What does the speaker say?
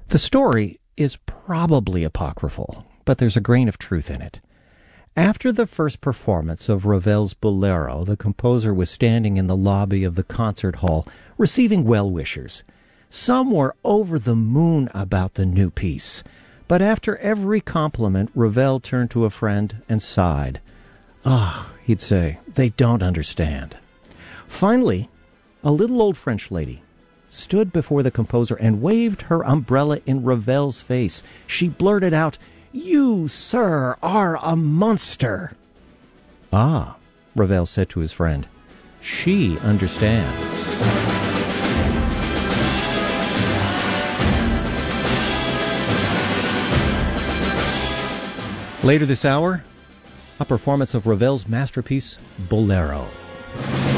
The story is probably apocryphal, but there's a grain of truth in it. After the first performance of Ravel's Bolero, the composer was standing in the lobby of the concert hall, receiving well-wishers. Some were over the moon about the new piece, but after every compliment, Ravel turned to a friend and sighed. "Ah," he'd say, "they don't understand." Finally, a little old French lady stood before the composer and waved her umbrella in Ravel's face. She blurted out, "You, sir, are a monster." "Ah," Ravel said to his friend, "she understands." Later this hour, a performance of Ravel's masterpiece, Bolero.